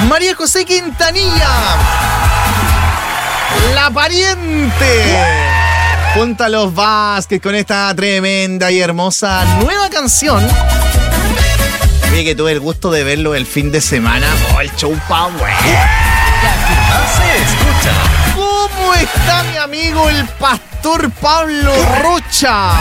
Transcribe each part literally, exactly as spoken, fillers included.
María José Quintanilla, la pariente, junto a los Vázquez con esta tremenda y hermosa nueva canción. Oye, que tuve el gusto de verlo el fin de semana. Oh, el show pa' güey. ¿Cómo está mi amigo el pastor Pablo Rocha?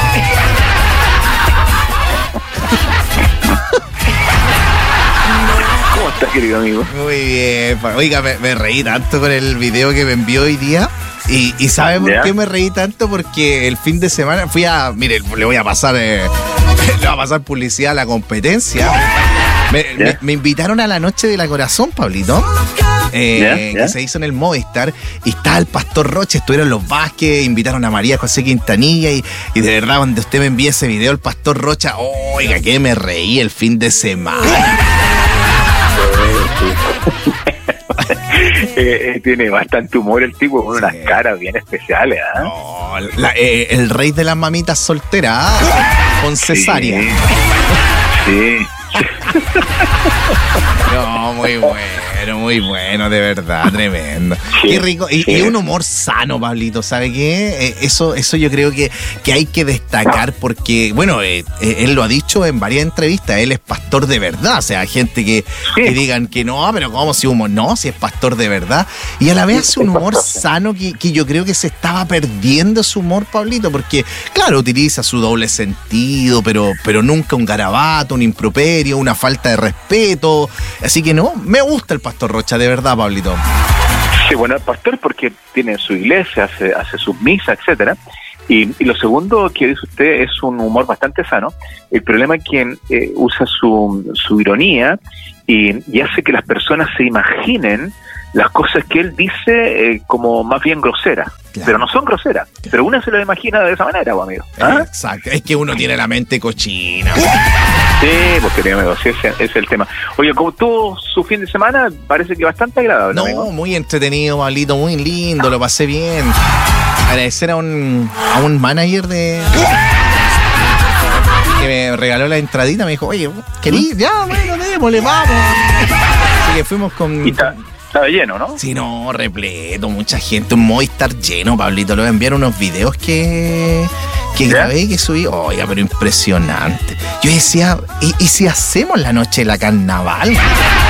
¿Cómo estás, querido amigo? Muy bien. Oiga, me, me reí tanto con el video que me envió hoy día. Y, y ¿sabe por ¿Ya? qué me reí tanto? Porque el fin de semana fui a... Mire, le voy a pasar... Eh, le voy a pasar publicidad a la competencia. Me, me, me invitaron a la Noche de la Corazón, Pablito. Eh, ¿Ya? ¿Ya? Que se hizo en el Movistar. Y está el pastor Rocha, estuvieron los Vázquez, invitaron a María José Quintanilla. Y, y de verdad, cuando usted me envía ese video, el pastor Rocha, oiga, que me reí el fin de semana. eh, eh, tiene bastante humor el tipo, con sí. unas caras bien especiales. ¿eh? No, la, eh, el rey de las mamitas solteras, con cesárea. Sí. sí. No, muy bueno, muy bueno, de verdad, tremendo. Sí, qué rico. Y, sí. y un humor sano, Pablito, ¿sabe qué? Eh, eso, eso yo creo que, que hay que destacar porque, bueno, eh, eh, él lo ha dicho en varias entrevistas, él es pastor de verdad. O sea, hay gente que, sí. que digan que no, pero ¿cómo si humor? No, si es pastor de verdad. Y a la vez hace un humor sano que, que yo creo que se estaba perdiendo su humor, Pablito, porque, claro, utiliza su doble sentido, pero, pero nunca un garabato, un improperio, una falta de respeto. Así que no, me gusta el pastor Rocha, de verdad, Pablito. Sí, bueno, el pastor porque tiene su iglesia, hace, hace sus misas, etcétera. Y, y lo segundo que dice usted es un humor bastante sano. El problema es que eh, usa su, su ironía y, y hace que las personas se imaginen las cosas que él dice eh, como más bien groseras. Claro. Pero no son groseras. Claro. Pero uno se lo imagina de esa manera, pues, amigo. ¿Ah? Exacto. Es que uno tiene la mente cochina. Sí, porque querido amigo, sí, ese, ese es el tema. Oye, como tuvo su fin de semana, parece que bastante agradable. No, amigo. Muy entretenido, Pablito, muy lindo, lo pasé bien. Agradecer a un, a un manager de... que me regaló la entradita, me dijo, oye, ¿querís? Ya, bueno, démosle, vamos. Así que fuimos con... Estaba lleno, ¿no? Sí, no, repleto, mucha gente, un Movistar lleno, Pablito. Le voy a enviar unos videos que, que grabé y que subí. Oiga, pero impresionante. Yo decía, ¿y, ¿y si hacemos la noche de la carnaval? Sí,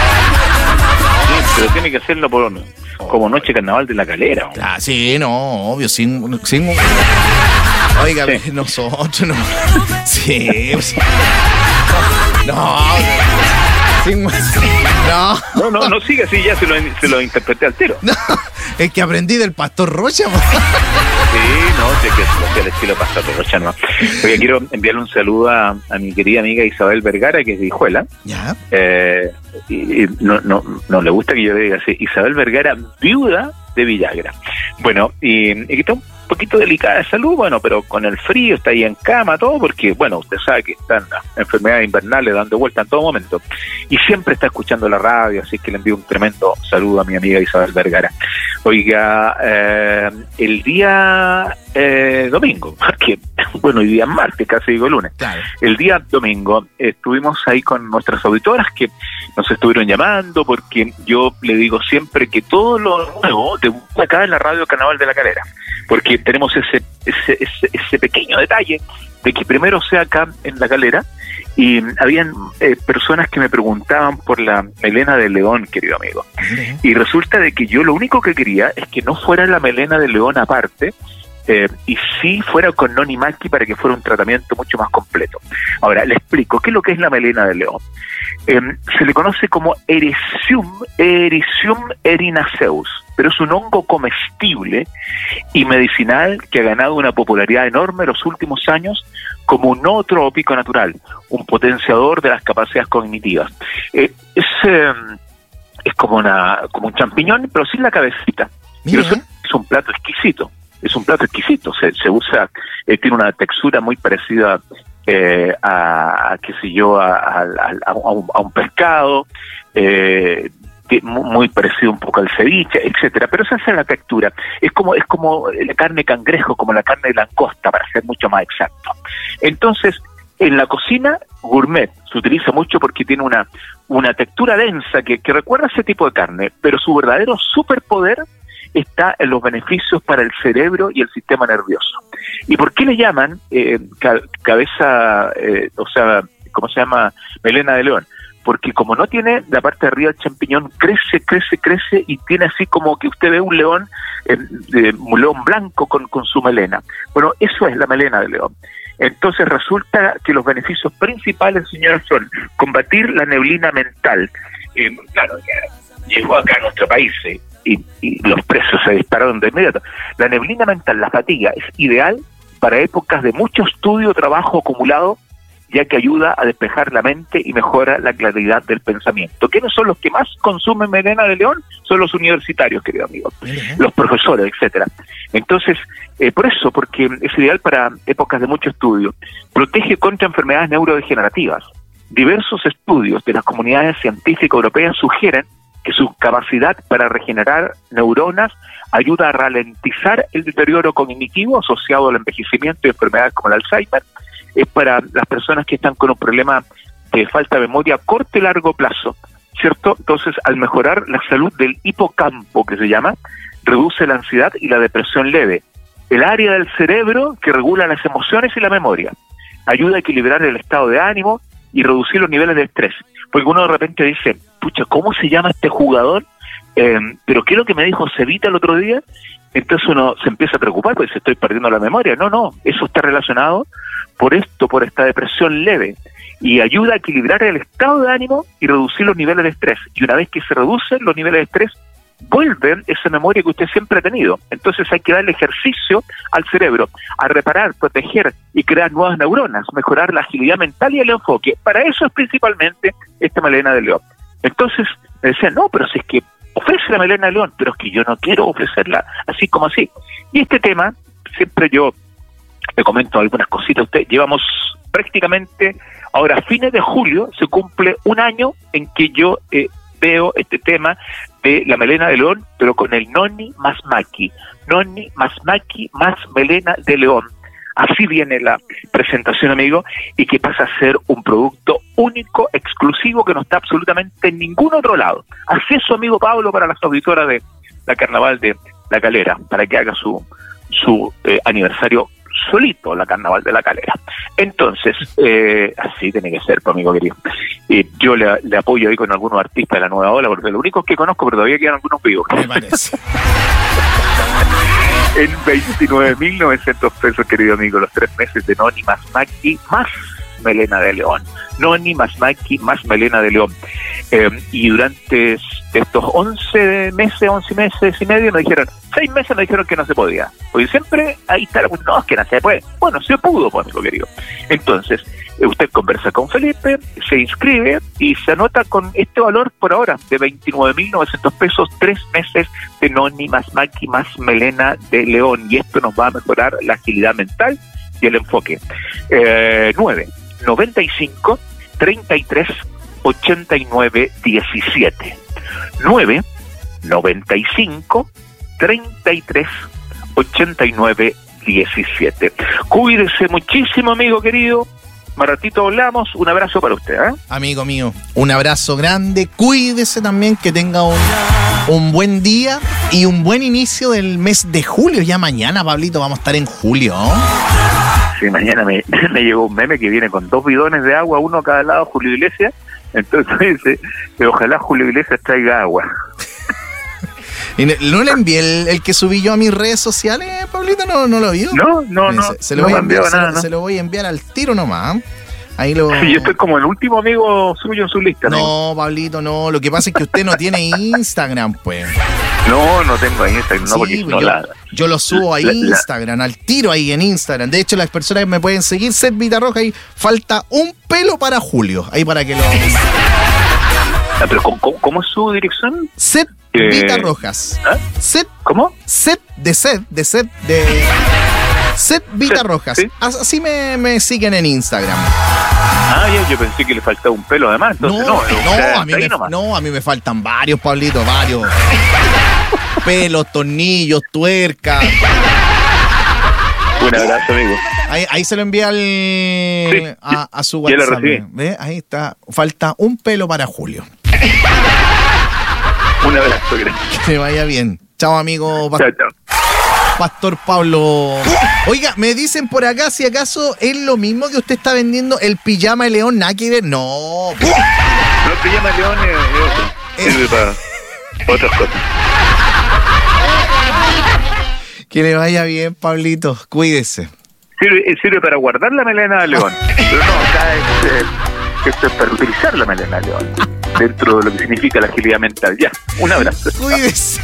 pero tiene que hacerlo por como noche carnaval de la Calera. Ah, sí, no, obvio, sin... sin... Oiga, sí. nosotros no... Sí, o sea, no... no. Sin... No. no, no, no sigue así, ya se lo, se lo interpreté al tiro. No, es que aprendí del pastor Rocha. Sí, no, sé que es el estilo pastor Rocha, no. Oye, quiero enviarle un saludo a, a mi querida amiga Isabel Vergara, que es de Hijuela. Ya. Eh, y, y no, no, no le gusta que yo le diga así, Isabel Vergara, viuda de Villagra. Bueno, y, y que está un poquito delicada de salud, bueno, pero con el frío está ahí en cama, todo, porque, bueno, usted sabe que están las enfermedades invernales dando vuelta en todo momento, y siempre está escuchando la radio, así que le envío un tremendo saludo a mi amiga Isabel Vergara. Oiga, eh, el día eh, domingo, porque, bueno, hoy día es martes, casi digo lunes, claro. El día domingo eh, estuvimos ahí con nuestras auditoras que nos estuvieron llamando, porque yo le digo siempre que todo lo nuevo debuta acá en la radio Carnaval de la Calera, porque tenemos ese, ese ese ese pequeño detalle de que primero sea acá en la Calera, y habían eh, personas que me preguntaban por la melena de león, querido amigo, uh-huh. Y resulta de que yo lo único que quería es que no fuera la melena de león aparte, eh, y sí fuera con Noni Macchi para que fuera un tratamiento mucho más completo. Ahora, le explico, ¿qué es lo que es la melena de león? Eh, se le conoce como Ericium, Ericium erinaceus, pero es un hongo comestible y medicinal que ha ganado una popularidad enorme en los últimos años como un nootrópico natural, un potenciador de las capacidades cognitivas. Eh, es, eh, es como, una, como un champiñón, pero sin la cabecita. Pero es, es un plato exquisito, es un plato exquisito, se, se usa, eh, tiene una textura muy parecida eh, a, a, qué sé yo, a, a, a, un, a un pescado, eh, muy parecido un poco al ceviche, etcétera, pero esa es la textura, es como es como la carne cangrejo, como la carne de langosta, para ser mucho más exacto. Entonces, En la cocina gourmet se utiliza mucho porque tiene una, una textura densa que, que recuerda a ese tipo de carne, pero su verdadero superpoder está en los beneficios para el cerebro y el sistema nervioso. ¿Y por qué le llaman eh, ca- cabeza, eh, o sea, ¿cómo se llama? Melena de león? Porque como no tiene la parte de arriba del champiñón, crece, crece, crece y tiene así como que usted ve un león, eh, de, un león blanco con, con su melena. Bueno, eso es la melena de león. Entonces resulta que los beneficios principales, señores, son combatir la neblina mental. Eh, claro, ya llegó acá a nuestro país eh, y, y los precios se dispararon de inmediato. La neblina mental, la fatiga, es ideal para épocas de mucho estudio, trabajo acumulado, ya que ayuda a despejar la mente y mejora la claridad del pensamiento. ¿Quiénes son los que más consumen melena de león? Son los universitarios, querido amigo, ¿Eh? los profesores, etcétera. Entonces, eh, por eso, porque es ideal para épocas de mucho estudio. Protege contra enfermedades neurodegenerativas. Diversos estudios de las comunidades científicas europeas sugieren que su capacidad para regenerar neuronas ayuda a ralentizar el deterioro cognitivo asociado al envejecimiento y enfermedades como el Alzheimer. Es para las personas que están con un problema de falta de memoria a corto y largo plazo, ¿cierto? Entonces, al mejorar la salud del hipocampo, que se llama, reduce la ansiedad y la depresión leve. El área del cerebro que regula las emociones y la memoria. Ayuda a equilibrar el estado de ánimo y reducir los niveles de estrés. Porque uno de repente dice, pucha, ¿cómo se llama este jugador? Eh, ¿Pero qué es lo que me dijo Cevita el otro día? Entonces uno se empieza a preocupar porque se estoy perdiendo la memoria. No, no, eso está relacionado por esto, por esta depresión leve, y ayuda a equilibrar el estado de ánimo y reducir los niveles de estrés. Y una vez que se reducen los niveles de estrés, vuelven esa memoria que usted siempre ha tenido. Entonces hay que darle ejercicio al cerebro, a reparar, proteger y crear nuevas neuronas, mejorar la agilidad mental y el enfoque. Para eso es principalmente esta melena de león. Entonces me decían, no, pero si es que ofrece la melena de león, pero es que yo no quiero ofrecerla así como así. Y este tema, siempre yo le comento algunas cositas a usted. Llevamos prácticamente, ahora a fines de julio, se cumple un año en que yo eh, veo este tema de la melena de león, pero con el noni más maqui. Noni más maqui más melena de león. Así viene la presentación, amigo, y que pasa a ser un producto único, exclusivo, que no está absolutamente en ningún otro lado. Así es, su amigo Pablo, para las auditoras de la Carnaval de La Calera, para que haga su, su eh, aniversario solito, la Carnaval de La Calera. Entonces, eh, así tiene que ser, pues, amigo querido. Eh, yo le, le apoyo ahí con algunos artistas de la nueva ola, porque lo único que conozco, pero todavía quedan algunos vivos. Me parece. En veintinueve mil novecientos pesos, querido amigo, los tres meses de Noni más Maqui más melena de león. Noni más Maqui más melena de león. Eh, y durante estos once meses, once meses y medio, me dijeron, seis meses me dijeron que no se podía. Porque siempre ahí está, no, es que no se puede. Bueno, se pudo, pues, amigo querido. Entonces, usted conversa con Felipe, se inscribe y se anota con este valor por ahora de veintinueve mil novecientos pesos, tres meses de Noni más Maqui más melena de león. Y esto nos va a mejorar la agilidad mental y el enfoque. Eh, nueve, noventa y cinco, treinta y tres, ochenta y nueve, diecisiete. nueve, noventa y cinco, treinta y tres, ochenta y nueve, diecisiete. Cuídese muchísimo, amigo querido. Más ratito hablamos. Un abrazo para usted, ¿eh? Amigo mío, un abrazo grande. Cuídese también, que tenga un, un buen día y un buen inicio del mes de julio. Ya mañana, Pablito, vamos a estar en julio, ¿no? Sí, mañana me, me llegó un meme que viene con dos bidones de agua, uno a cada lado, Julio Iglesias. Entonces dice que ojalá Julio Iglesias traiga agua. ¿Y no le envié el, el que subí yo a mis redes sociales, Pablito? ¿No, no lo vio? No, no, no. Se, se, lo no voy a enviar, nada, se, no. se lo voy a enviar al tiro nomás. Ahí lo... Sí, yo estoy como el último amigo suyo en su lista. No, amigo. Pablito, no. Lo que pasa es que usted no tiene Instagram, pues. No, no tengo Instagram, no, sí, porque no yo, la... yo lo subo a la, Instagram, la... al tiro ahí en Instagram. De hecho, las personas que me pueden seguir, Seth Vitarroja, ahí falta un pelo para Julio. Ahí para que lo... Ah, pero ¿cómo, cómo es su dirección? Seth eh... Vitarrojas. ¿Ah? Seth... ¿Cómo? Seth de Seth, de Seth, de... Seth Vitarrojas. ¿Sí? Así me, me siguen en Instagram. Ah, ya, yo pensé que le faltaba un pelo además. Entonces, no, no, no, o sea, a mí me, no, a mí me faltan varios, Pablito, varios. Pelos, tornillos, tuercas. Un abrazo, amigo. Ahí, ahí se lo envía al, sí, a, a su ya WhatsApp. lo recibí. ¿Ve? Ahí está. Falta un pelo para Julio. Un abrazo, gracias. Que te vaya bien. Chao, amigo. Chao, chao. Pastor Pablo. Oiga, me dicen por acá si acaso es lo mismo que usted está vendiendo el pijama de león. Nada que ver. No. No, el pijama de león es, es otro. Sirve para otras cosas. Que le vaya bien, Pablito. Cuídese. Sirve, sirve para guardar la melena de león. Pero no, acá es, eh, esto es para utilizar la melena de león. Dentro de lo que significa la agilidad mental. Ya, un abrazo. Cuídese.